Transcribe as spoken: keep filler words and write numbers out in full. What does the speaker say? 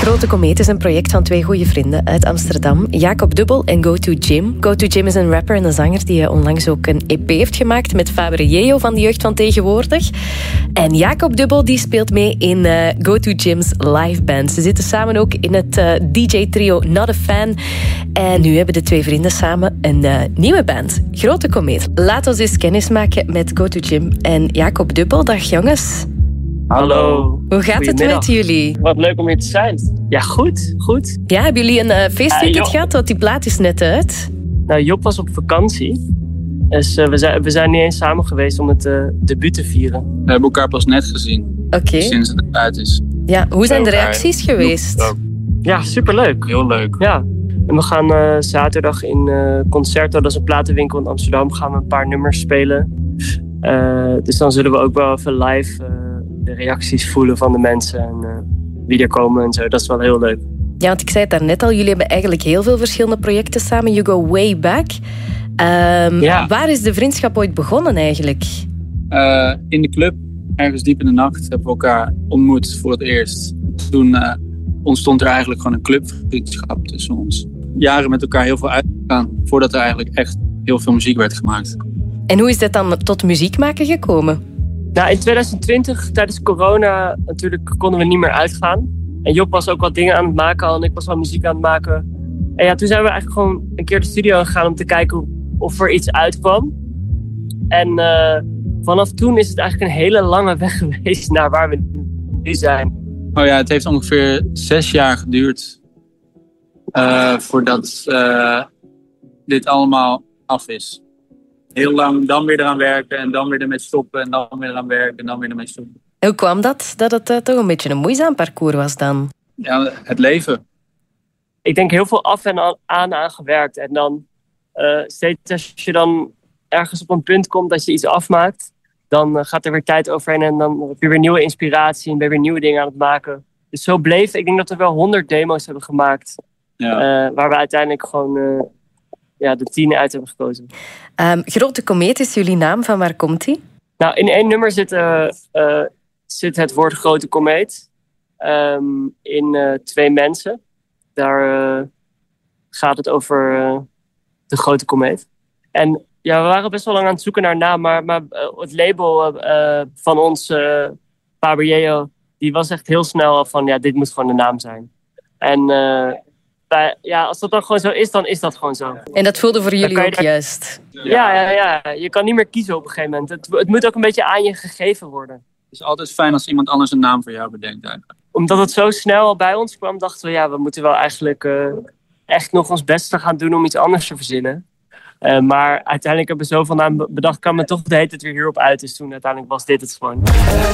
Grote Komeet is een project van twee goede vrienden uit Amsterdam. Jacob Dubbel en Go To Gym. Go To Gym is een rapper en een zanger die onlangs ook een E P heeft gemaakt met Faber Yeo van de jeugd van tegenwoordig. En Jacob Dubbel die speelt mee in uh, Go To Gym's live band. Ze zitten samen ook in het uh, D J-trio Not A Fan. En nu hebben de twee vrienden samen een uh, nieuwe band, Grote Komeet. Laten we eens kennis maken met Go To Gym en Jacob Dubbel. Dag jongens. Hallo. Hoe gaat het met jullie? Wat leuk om hier te zijn. Ja, goed. goed. Ja, hebben jullie een uh, feestweekend uh, gehad? Want die plaat is net uit. Nou, Job was op vakantie. Dus uh, we, zijn, we zijn niet eens samen geweest om het uh, debuut te vieren. We hebben elkaar pas net gezien. Oké. Okay. Sinds het uit is. Ja, hoe zijn de reacties geweest? Ja, superleuk. Heel leuk. Ja. En we gaan uh, zaterdag in uh, Concerto, dat is een platenwinkel in Amsterdam, gaan we een paar nummers spelen. Uh, dus dan zullen we ook wel even live... Uh, de reacties voelen van de mensen en uh, wie er komen en zo. Dat is wel heel leuk. Ja, want ik zei het daarnet al, jullie hebben eigenlijk heel veel verschillende projecten samen. You go way back. Um, ja. Waar is de vriendschap ooit begonnen eigenlijk? Uh, in de club, ergens diep in de nacht, hebben we elkaar ontmoet voor het eerst. Toen uh, ontstond er eigenlijk gewoon een clubvriendschap tussen ons. Jaren met elkaar heel veel uitgegaan, voordat er eigenlijk echt heel veel muziek werd gemaakt. En hoe is dat dan tot muziek maken gekomen? Nou, in twintig twintig, tijdens corona, natuurlijk konden we niet meer uitgaan. En Job was ook wat dingen aan het maken al en ik was wel muziek aan het maken. En ja, toen zijn we eigenlijk gewoon een keer de studio gegaan om te kijken of er iets uitkwam. En uh, vanaf toen is het eigenlijk een hele lange weg geweest naar waar we nu zijn. Oh ja, het heeft ongeveer zes jaar geduurd uh, voordat uh, dit allemaal af is. Heel lang dan weer eraan werken en dan weer ermee stoppen en dan weer eraan werken en dan weer ermee stoppen. Hoe kwam dat? Dat het uh, toch een beetje een moeizaam parcours was dan? Ja, het leven. Ik denk heel veel af en aan aan gewerkt. En dan uh, steeds als je dan ergens op een punt komt dat je iets afmaakt, dan uh, gaat er weer tijd overheen en dan heb je weer nieuwe inspiratie en ben je weer nieuwe dingen aan het maken. Dus zo bleef, ik denk dat we wel honderd demo's hebben gemaakt. Ja. Uh, waar we uiteindelijk gewoon... Uh, Ja, de tien uit hebben gekozen. Um, Grote Komeet is jullie naam. Van waar komt die? Nou, in één nummer zit, uh, uh, zit het woord Grote Komeet. Um, in uh, twee mensen. Daar uh, gaat het over uh, de Grote Komeet. En ja, we waren best wel lang aan het zoeken naar een naam. Maar, maar uh, het label uh, van ons, uh, Faber Yeo, die was echt heel snel van... ja, dit moet gewoon de naam zijn. En... Uh, Bij, ja, als dat dan gewoon zo is, dan is dat gewoon zo. En dat voelde voor jullie ook daar... juist? Ja, ja, ja, je kan niet meer kiezen op een gegeven moment. Het, het moet ook een beetje aan je gegeven worden. Het is altijd fijn als iemand anders een naam voor jou bedenkt eigenlijk. Omdat het zo snel bij ons kwam, dachten we... ja, we moeten wel eigenlijk uh, echt nog ons beste gaan doen om iets anders te verzinnen. Uh, maar uiteindelijk hebben we zoveel namen bedacht... kwam het toch de hele tijd weer hierop uit. Dus toen uiteindelijk was dit het gewoon.